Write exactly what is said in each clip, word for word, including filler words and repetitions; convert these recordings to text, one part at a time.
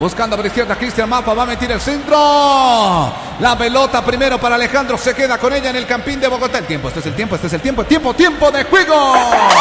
Buscando por izquierda Cristian Mapa, va a meter el centro. La pelota primero para Alejandro, se queda con ella en el Campín de Bogotá. El tiempo, este es el tiempo, este es el tiempo, tiempo, tiempo de juego.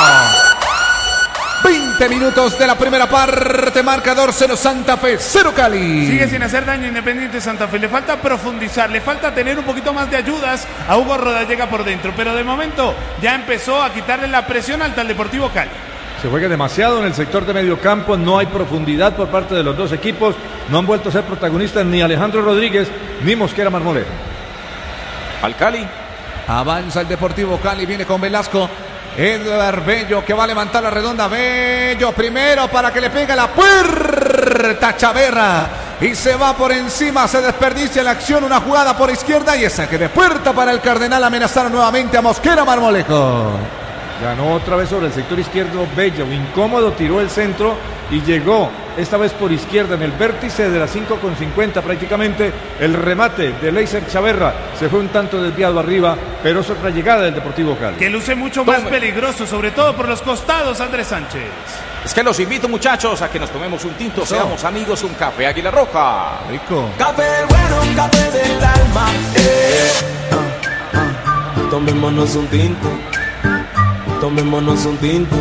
veinte minutos de la primera parte, marcador cero Santa Fe, cero Cali. Sigue sin hacer daño Independiente Santa Fe, le falta profundizar, le falta tener un poquito más de ayudas a Hugo Rodallega por dentro, pero de momento ya empezó a quitarle la presión alta al Deportivo Cali. Se juega demasiado en el sector de medio campo, no hay profundidad por parte de los dos equipos, no han vuelto a ser protagonistas ni Alejandro Rodríguez ni Mosquera Marmolejo. Al Cali. Avanza el Deportivo Cali, viene con Velasco. Edgar Bello que va a levantar la redonda. Bello primero para que le pegue la puerta Chaverra. Y se va por encima, se desperdicia la acción, una jugada por izquierda y esa que de puerta para el Cardenal. Amenazaron nuevamente a Mosquera Marmolejo. Ganó otra vez sobre el sector izquierdo Bello, incómodo, tiró el centro y llegó esta vez por izquierda en el vértice de las cinco con cincuenta prácticamente. El remate de Leiser Chaverra se fue un tanto desviado arriba, pero es otra llegada del Deportivo Cali. Que luce mucho más Tome. peligroso, sobre todo por los costados, Andrés Sánchez. Es que los invito, muchachos, a que nos tomemos un tinto, so. seamos amigos, un café Águila Roja. Rico. Café bueno, un café del alma. Eh. Uh, uh. Tomémonos un tinto. Tomémonos un tinto.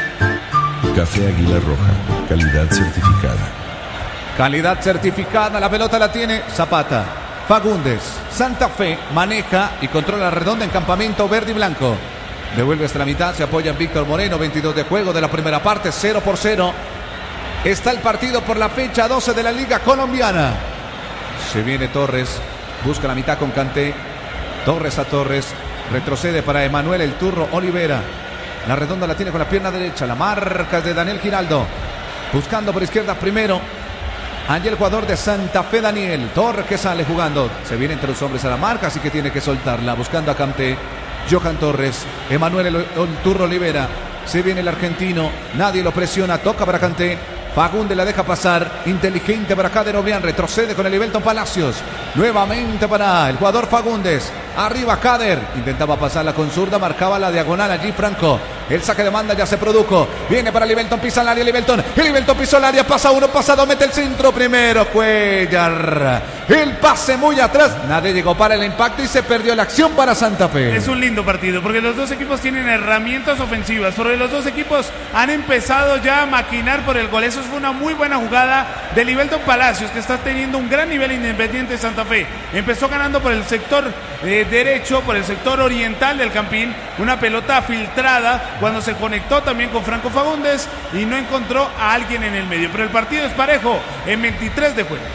Café Águila Roja, calidad certificada. Calidad certificada, la pelota la tiene Zapata. Fagundes, Santa Fe, maneja y controla redonda en campamento verde y blanco. Devuelve hasta la mitad, se apoya en Víctor Moreno, veintidós de juego de la primera parte, cero por cero. Está el partido por la fecha doce de la Liga Colombiana. Se viene Torres, busca la mitad con Kanté. Torres a Torres, retrocede para Emanuel El Turro Olivera. La redonda la tiene con la pierna derecha. La marca es de Daniel Giraldo. Buscando por izquierda primero. Allí el jugador de Santa Fe, Daniel. Torres que sale jugando. Se viene entre los hombres a la marca, así que tiene que soltarla. Buscando a Kanté. Johan Torres. Emanuel El, El Turro Olivera. Se viene el argentino. Nadie lo presiona. Toca para Kanté. Fagundes la deja pasar. Inteligente para Kader Obrián. Retrocede con el Ibelton Palacios. Nuevamente para el jugador Fagundes. Arriba Kader. Intentaba pasarla con zurda. Marcaba la diagonal allí Franco. El saque de banda ya se produjo. Viene para Ibelton. Pisa el área Ibelton. El Ibelton pisó el área. Pasa uno. Pasa dos. Mete el centro primero. Cuellar. El pase muy atrás. Nadie llegó para el impacto y se perdió la acción para Santa Fe. Es un lindo partido porque los dos equipos tienen herramientas ofensivas. Porque los dos equipos han empezado ya a maquinar por el gol. Eso fue una muy buena jugada del Ibelton Palacios, que está teniendo un gran nivel Independiente Santa Fe. Empezó ganando por el sector eh, derecho, por el sector oriental del Campín. Una pelota filtrada cuando se conectó también con Franco Fagundes y no encontró a alguien en el medio. Pero el partido es parejo en veintitrés de juego.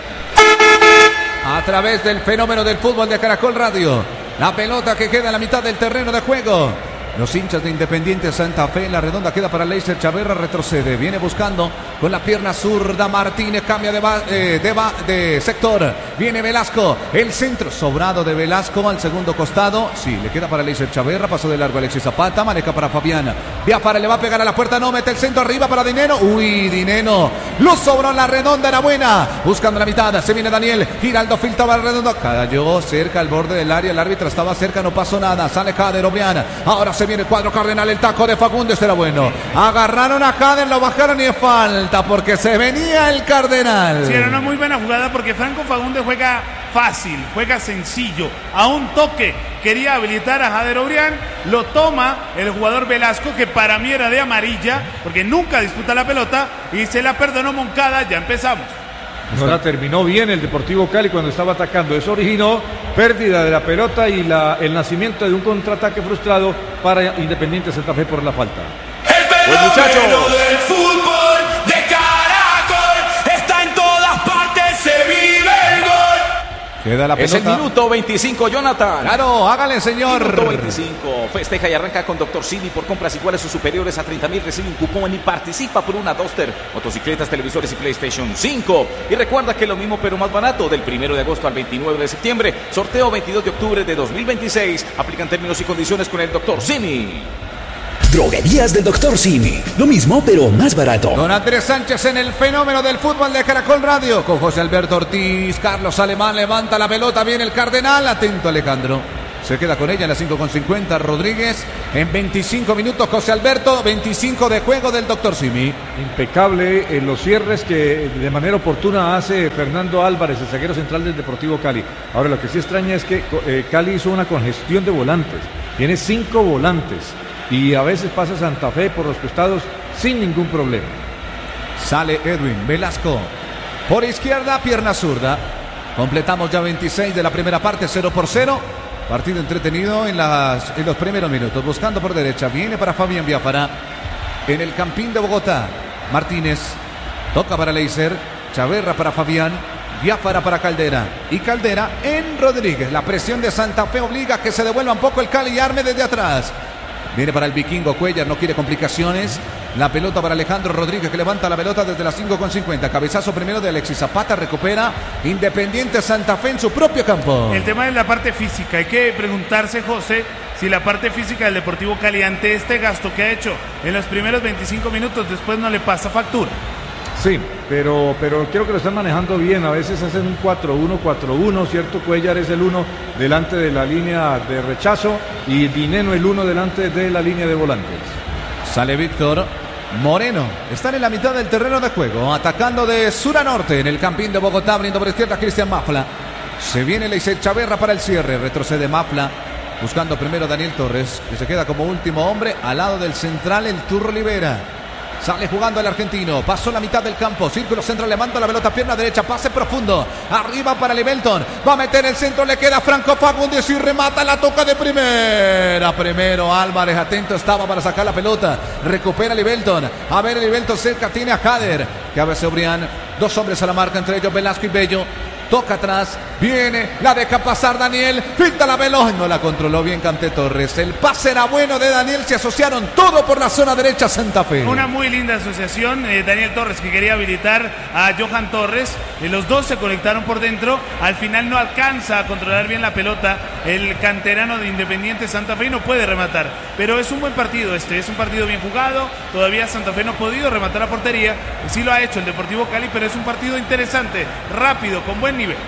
A través del fenómeno del fútbol de Caracol Radio. La pelota que queda en la mitad del terreno de juego. Los hinchas de Independiente Santa Fe, la redonda queda para Leiser Chaverra, retrocede, viene buscando con la pierna zurda Martínez, cambia de, ba, eh, de, ba, de sector, viene Velasco, el centro sobrado de Velasco al segundo costado, sí, le queda para Leiser Chaverra, pasó de largo Alexis Zapata, maneja para Fabián, Biafara le va a pegar a la puerta, no, mete el centro arriba para Dineno, uy, Dineno, lo sobró la redonda, era buena, buscando la mitad, se viene Daniel, Giraldo filtraba la redonda, cayó cerca al borde del área, el árbitro estaba cerca, no pasó nada, sale Kader Obrián, ahora se viene el cuadro Cardenal, el taco de Fagundes era bueno. Agarraron a Kader, lo bajaron y es falta porque se venía el Cardenal. Sí, era una muy buena jugada porque Franco Fagundes juega fácil, juega sencillo. A un toque quería habilitar a Kader Obrián, lo toma el jugador Velasco, que para mí era de amarilla porque nunca disputa la pelota y se la perdonó Moncada. Ya empezamos. No la terminó bien el Deportivo Cali cuando estaba atacando. Eso originó pérdida de la pelota y la, el nacimiento de un contraataque frustrado para Independiente Santa Fe por la falta. El fenómeno muchachos. del fútbol de Caracol está en todas partes, se vive el gol. Queda la pelota. Es el minuto veinticinco, Jonathan. Claro, hágale, señor. Minuto veinticinco. Festeja y arranca con Doctor Simi. Por compras iguales o superiores a treinta mil recibe un cupón y participa por una Duster, motocicletas, televisores y PlayStation cinco. Y recuerda que lo mismo pero más barato del primero de agosto al veintinueve de septiembre. Sorteo veintidós de octubre de dos mil veintiséis. Aplican términos y condiciones con el Doctor Simi. Droguerías del Doctor Simi. Lo mismo, pero más barato. Don Andrés Sánchez en el fenómeno del fútbol de Caracol Radio. Con José Alberto Ortiz, Carlos Alemán levanta la pelota, viene el Cardenal. Atento, Alejandro. Se queda con ella en las cinco con cincuenta. Rodríguez en veinticinco minutos. José Alberto, veinticinco de juego del doctor Simi. Impecable en los cierres que de manera oportuna hace Fernando Álvarez, el zaguero central del Deportivo Cali. Ahora, lo que sí extraña es que eh, Cali hizo una congestión de volantes. Tiene cinco volantes y a veces pasa Santa Fe por los costados sin ningún problema. Sale Edwin Velasco. Por izquierda, pierna zurda. Completamos ya veintiséis de la primera parte, cero por cero. Partido entretenido en, las, en los primeros minutos. Buscando por derecha. Viene para Fabián Biafara. En el Campín de Bogotá. Martínez. Toca para Leiser. Chaverra para Fabián. Biafara para Caldera. Y Caldera en Rodríguez. La presión de Santa Fe obliga a que se devuelva un poco el Cali y arme desde atrás. Viene para el vikingo Cuellar. No quiere complicaciones. La pelota para Alejandro Rodríguez, que levanta la pelota desde las cinco con cincuenta. Cabezazo primero de Alexis Zapata. Recupera Independiente Santa Fe en su propio campo. El tema es la parte física. Hay que preguntarse, José, si la parte física del Deportivo Cali ante este gasto que ha hecho en los primeros veinticinco minutos después no le pasa factura. Sí, pero, pero creo que lo están manejando bien. A veces hacen un cuatro uno cuatro uno, ¿cierto? Cuellar es el uno delante de la línea de rechazo y Dineno el uno delante de la línea de volantes. Sale Víctor Moreno. Están en la mitad del terreno de juego, atacando de sur a norte en el Campín de Bogotá, abriendo por izquierda Cristian Mafla. Se viene Leiser Chaverra para el cierre. Retrocede Mafla, buscando primero Daniel Torres, que se queda como último hombre al lado del central, el Turro Olivera. Sale jugando el argentino, pasó la mitad del campo, círculo central, levanta la pelota, pierna derecha, pase profundo, arriba para Livelton, va a meter el centro, le queda Franco Fagundes y remata, la toca de primera. Primero Álvarez, atento estaba para sacar la pelota, recupera Livelton, a ver Livelton cerca, tiene a Jader, que a veces Brian, dos hombres a la marca, entre ellos Velasco y Bello. Toca atrás, viene, la deja pasar Daniel, pinta la veloz, no la controló bien Cante Torres. El pase era bueno de Daniel, se asociaron todo por la zona derecha Santa Fe. Una muy linda asociación, eh, Daniel Torres que quería habilitar a Johan Torres, eh, los dos se conectaron por dentro, al final no alcanza a controlar bien la pelota el canterano de Independiente Santa Fe y no puede rematar, pero es un buen partido este, es un partido bien jugado, todavía Santa Fe no ha podido rematar a portería, sí lo ha hecho el Deportivo Cali, pero es un partido interesante, rápido, con buen nivel.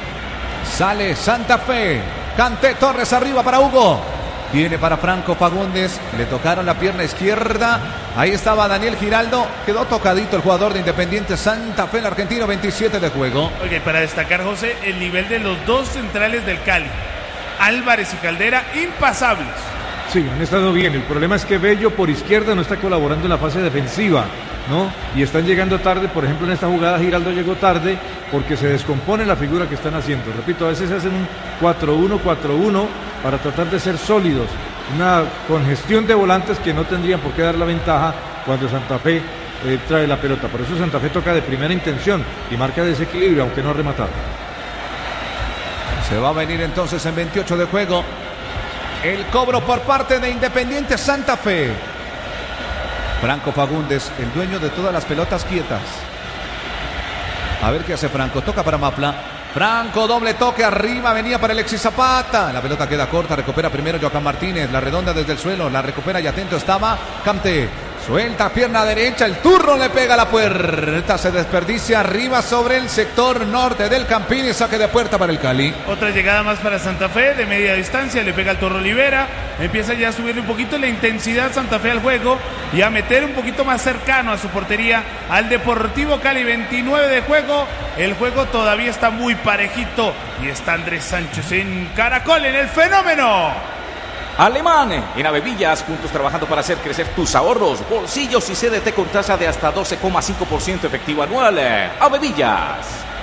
Sale Santa Fe, Cante Torres arriba para Hugo, viene para Franco Fagundes, le tocaron la pierna izquierda, ahí estaba Daniel Giraldo, quedó tocadito el jugador de Independiente Santa Fe, el argentino, veintisiete de juego. Ok, para destacar, José, el nivel de los dos centrales del Cali, Álvarez y Caldera, impasables. Sí, han estado bien, el problema es que Bello por izquierda no está colaborando en la fase defensiva, ¿no? Y están llegando tarde, por ejemplo en esta jugada Giraldo llegó tarde porque se descompone la figura que están haciendo. Repito, a veces hacen un cuatro uno cuatro uno para tratar de ser sólidos, una congestión de volantes que no tendrían por qué dar la ventaja cuando Santa Fe eh, trae la pelota. Por eso Santa Fe toca de primera intención y marca desequilibrio, aunque no ha rematado. Se va a venir entonces en veintiocho de juego el cobro por parte de Independiente Santa Fe. Franco Fagundes, el dueño de todas las pelotas quietas. A ver qué hace Franco. Toca para Mafla. Franco, doble toque arriba. Venía para Alexis Zapata. La pelota queda corta. Recupera primero Joaquín Martínez. La redonda desde el suelo. La recupera y atento estaba Cante. Suelta pierna derecha. El turno le pega a la puerta. Se desperdicia arriba sobre el sector norte del Campín. Y saque de puerta para el Cali. Otra llegada más para Santa Fe de media distancia. Le pega al Turro Olivera. Empieza ya a subirle un poquito la intensidad Santa Fe al juego. Y a meter un poquito más cercano a su portería al Deportivo Cali. veintinueve de juego. El juego todavía está muy parejito. Y está Andrés Sánchez en Caracol en el fenómeno. Alemán, en Avevillas, juntos trabajando para hacer crecer tus ahorros, bolsillos y C D T con tasa de hasta doce coma cinco por ciento efectivo anual. Avevillas.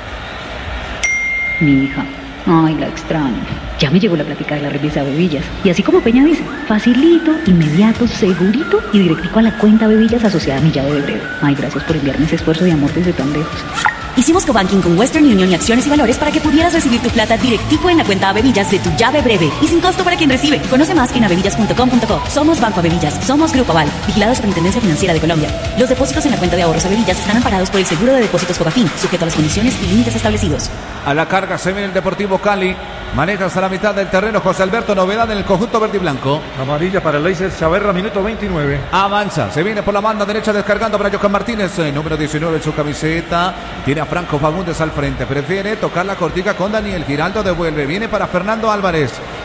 Mi hija, ay, la extraño. Ya me llegó la plática de la revista Avevillas. Y así como Peña dice, facilito, inmediato, segurito y directico a la cuenta Avevillas asociada a mi llave de breve. Ay, gracias por enviarme ese esfuerzo de amor desde tan lejos. Hicimos cobanking con Western Union y Acciones y Valores para que pudieras recibir tu plata directico en la cuenta Avevillas de tu llave breve y sin costo para quien recibe. Conoce más en avevillas punto com punto co. Somos Banco Avevillas, somos Grupo Aval, vigilado Superintendencia Financiera de Colombia. Los depósitos en la cuenta de ahorros Avevillas están amparados por el seguro de depósitos Fogafín, sujeto a las condiciones y límites establecidos. A la carga se viene el Deportivo Cali. Maneja hasta la mitad del terreno José Alberto, novedad en el conjunto verde y blanco. Amarilla para Leiser Chaverra, minuto veintinueve. Avanza, se viene por la banda derecha descargando para Joaquín Martínez, eh, número diecinueve en su camiseta. Tiene a Franco Fagundes al frente, prefiere tocar la cortica con Daniel Giraldo, devuelve, viene para Fernando Álvarez.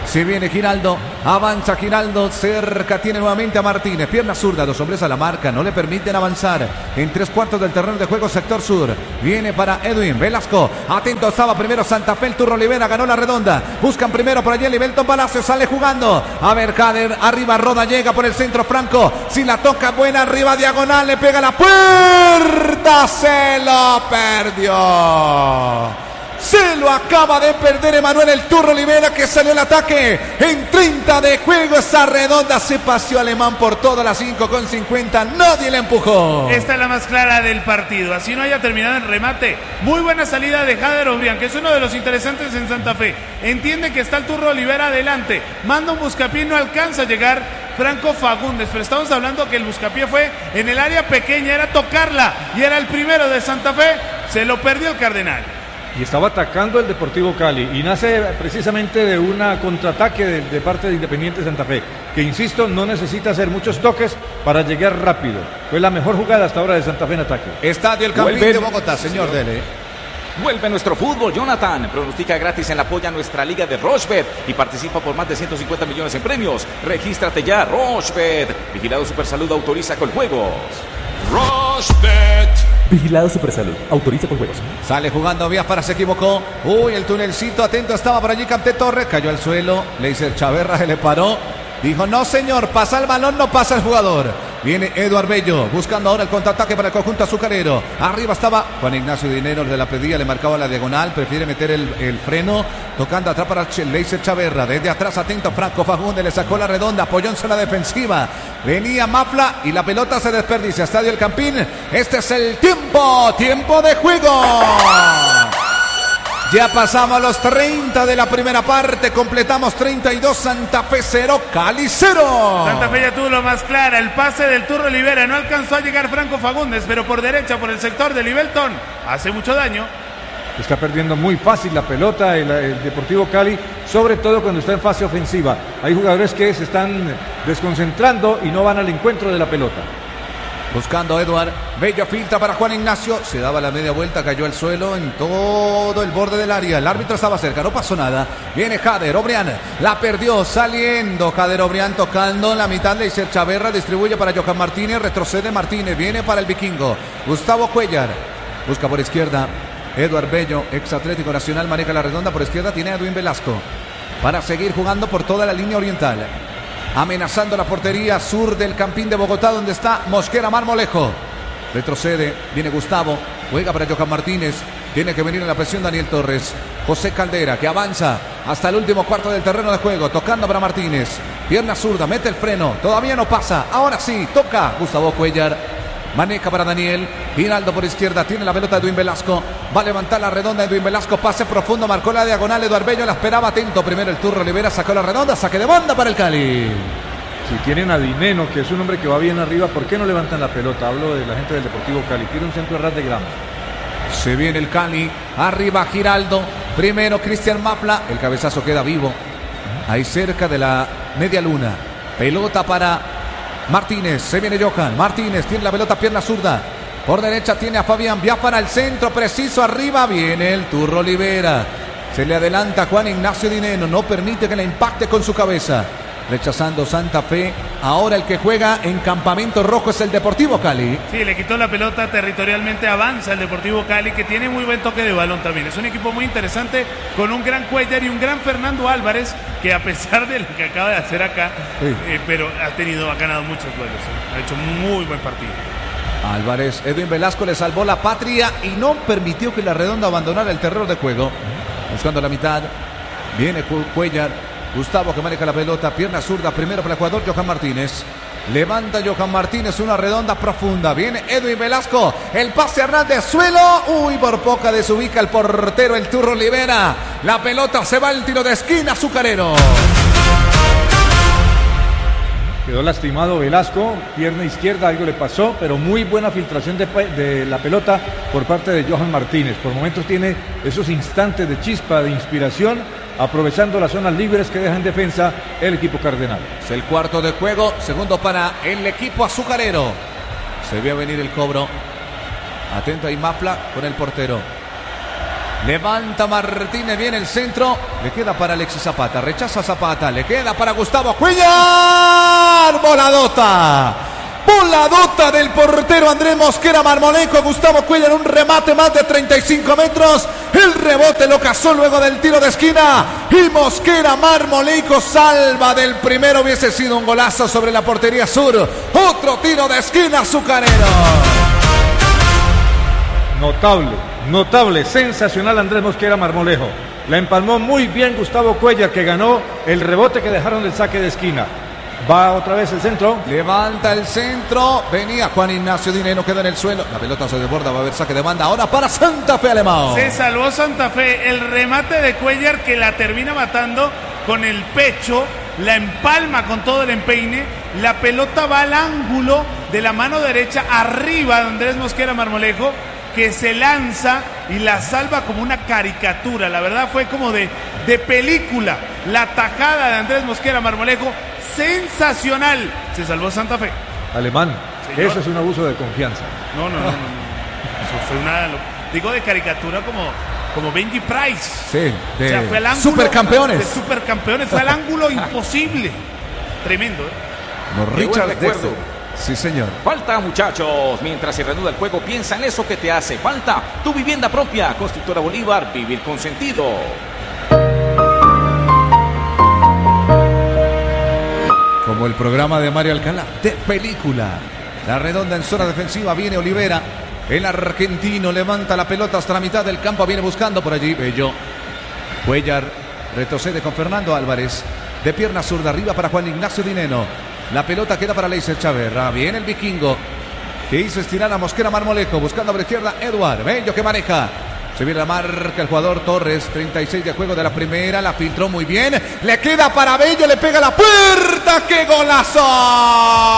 Se viene Giraldo, avanza Giraldo, cerca tiene nuevamente a Martínez, pierna zurda, dos hombres a la marca, no le permiten avanzar en tres cuartos del terreno de juego, sector sur. Viene para Edwin Velasco, atento estaba primero Santa Fe, el Turro Olivera ganó la redonda, buscan primero por allí el Libelton Palacio, sale jugando, a ver Cader, arriba Roda, llega por el centro Franco, si la toca buena, arriba diagonal, le pega la puerta, se lo perdió. Se lo acaba de perder Emanuel el Turro Olivera, que salió al ataque en treinta de juego. Esa redonda se paseó Alemán por todas las cinco con cincuenta. Nadie le empujó. Esta es la más clara del partido. Así no haya terminado el remate. Muy buena salida de Jader Obrián, que es uno de los interesantes en Santa Fe. Entiende que está el Turro Olivera adelante. Manda un buscapié, no alcanza a llegar Franco Fagundes. Pero estamos hablando que el buscapié fue en el área pequeña, era tocarla. Y era el primero de Santa Fe. Se lo perdió el Cardenal. Y estaba atacando el Deportivo Cali y nace precisamente de una contraataque de, de parte de Independiente Santa Fe, que insisto, no necesita hacer muchos toques para llegar rápido. Fue la mejor jugada hasta ahora de Santa Fe en ataque. Estadio El Campín de Bogotá, señor Dele. Vuelve nuestro fútbol, Jonathan. Pronostica gratis en la polla nuestra liga de Rochebet y participa por más de ciento cincuenta millones en premios. Regístrate ya, Rochebet. Vigilado Supersalud, autoriza con juegos. Rochebet. Vigilado Supersalud, autoriza con juegos. Sale jugando Biafara, se equivocó. Uy, el tunelcito, atento estaba por allí Canté Torres, cayó al suelo. Leiser Chaverra se le paró. Dijo, no señor, pasa el balón, no pasa el jugador. Viene Eduard Bello, buscando ahora el contraataque para el conjunto azucarero. Arriba estaba Juan Ignacio Dinero de la Predilla, le marcaba la diagonal, prefiere meter el, el freno, tocando atrás para Leiser Chaverra. Desde atrás, atento, Franco Fagundes, le sacó la redonda, apoyó en zona defensiva. Venía Mafla y la pelota se desperdicia. Estadio El Campín, este es el tiempo, tiempo de juego. Ya pasamos los treinta de la primera parte, completamos treinta y dos, Santa Fe cero, Cali cero. Santa Fe ya tuvo lo más clara, el pase del Turro Olivera, no alcanzó a llegar Franco Fagundes, pero por derecha, por el sector de Libelton, hace mucho daño. Está perdiendo muy fácil la pelota el, el Deportivo Cali, sobre todo cuando está en fase ofensiva. Hay jugadores que se están desconcentrando y no van al encuentro de la pelota. Buscando a Eduard, Bello filtra para Juan Ignacio, se daba la media vuelta, cayó al suelo en todo el borde del área, el árbitro estaba cerca, no pasó nada. Viene Jader Obrián, la perdió, saliendo Jader Obrián, tocando en la mitad, Leiser Chaverra, distribuye para Johan Martínez, retrocede Martínez, viene para el vikingo, Gustavo Cuellar, busca por izquierda, Eduard Bello, ex Atlético Nacional, maneja la redonda, por izquierda tiene a Edwin Velasco, para seguir jugando por toda la línea oriental. Amenazando la portería sur del Campín de Bogotá, donde está Mosquera Marmolejo. Retrocede, viene Gustavo, juega para Johan Martínez. Tiene que venir en la presión Daniel Torres. José Caldera, que avanza hasta el último cuarto del terreno de juego, tocando para Martínez. Pierna zurda, mete el freno, todavía no pasa. Ahora sí, toca Gustavo Cuellar. Maneja para Daniel, Giraldo por izquierda, tiene la pelota Edwin Velasco, va a levantar la redonda Edwin Velasco, pase profundo, marcó la diagonal, Eduard Bello la esperaba, atento primero el Turro Olivera, sacó la redonda, saque de banda para el Cali. Si tienen a Dineno, que es un hombre que va bien arriba, ¿por qué no levantan la pelota? Hablo de la gente del Deportivo Cali, tiene un centro de ras de grama. Se viene el Cali, arriba Giraldo, primero Cristian Mafla, el cabezazo queda vivo, ahí cerca de la media luna, pelota para Martínez, se viene Johan, Martínez tiene la pelota, pierna zurda, por derecha tiene a Fabián Biafara, el centro preciso, arriba viene el Turro Olivera, se le adelanta Juan Ignacio Dineno, no permite que le impacte con su cabeza, rechazando Santa Fe, ahora el que juega en campamento rojo es el Deportivo Cali. Sí, le quitó la pelota territorialmente, avanza el Deportivo Cali, que tiene muy buen toque de balón también, es un equipo muy interesante, con un gran Cuellar y un gran Fernando Álvarez, que a pesar de lo que acaba de hacer acá, sí. eh, pero ha tenido, ha ganado muchos duelos, ¿eh? Ha hecho muy buen partido. Álvarez, Edwin Velasco le salvó la patria y no permitió que la redonda abandonara el terreno de juego, buscando la mitad, viene Cuellar, Gustavo que maneja la pelota, pierna zurda, primero para el jugador Johan Martínez. Levanta Johan Martínez, una redonda profunda. Viene Edwin Velasco, el pase a ras de suelo. Uy, por poca desubica el portero, el Turro Olivera. La pelota se va al tiro de esquina, azucarero. Quedó lastimado Velasco, pierna izquierda, algo le pasó, pero muy buena filtración de, de la pelota por parte de Johan Martínez. Por momentos tiene esos instantes de chispa, de inspiración, aprovechando las zonas libres que deja en defensa el equipo cardenal. Es el cuarto de juego, segundo para el equipo azucarero. Se ve venir el cobro. Atento ahí Mafla con el portero. Levanta Martínez, viene el centro. Le queda para Alexis Zapata. Rechaza Zapata. Le queda para Gustavo Cuellar. Voladota. Voladota del portero Andrés Mosquera Marmolejo. Gustavo Cuellar, un remate más de treinta y cinco metros. El rebote lo cazó luego del tiro de esquina. Y Mosquera Marmolejo salva del primero. Hubiese sido un golazo sobre la portería sur. Otro tiro de esquina azucarero. Notable, notable, sensacional Andrés Mosquera Marmolejo. La empalmó muy bien Gustavo Cuellar, que ganó el rebote que dejaron del saque de esquina. Va otra vez el centro. Levanta el centro. Venía Juan Ignacio Dineno, queda en el suelo. La pelota se desborda, va a haber saque de banda ahora para Santa Fe Alemão. Se salvó Santa Fe. El remate de Cuellar que la termina matando con el pecho. La empalma con todo el empeine. La pelota va al ángulo de la mano derecha arriba de Andrés Mosquera Marmolejo, que se lanza y la salva como una caricatura. La verdad fue como de, de película. La tajada de Andrés Mosquera Marmolejo, sensacional. Se salvó Santa Fe. Alemán, Señor. eso es un abuso de confianza. No, no, no, no, no. Eso fue una, digo de caricatura como, como Benji Price. Sí, de o sea, fue al ángulo, supercampeones. De supercampeones, fue al ángulo imposible. Tremendo, ¿eh? Los Qué buen Richard recuerdo. Dexter. Sí, señor. Falta, muchachos. Mientras se reanuda el juego, piensa en eso que te hace falta. Tu vivienda propia. Constructora Bolívar. Vivir con sentido. Como el programa de Mario Alcalá, de película. La redonda en zona defensiva, viene Olivera. El argentino levanta la pelota hasta la mitad del campo, viene buscando por allí. Bello. Cuellar retrocede con Fernando Álvarez. De pierna zurda arriba para Juan Ignacio Dineno. La pelota queda para Leiser Chaverra. Viene el vikingo, que hizo estirar a Mosquera Marmolejo. Buscando por la izquierda Eduard. Bello que maneja. Se viene la marca el jugador Torres. treinta y seis de juego de la primera. La filtró muy bien. Le queda para Bello. Le pega la puerta. ¡Qué golazo!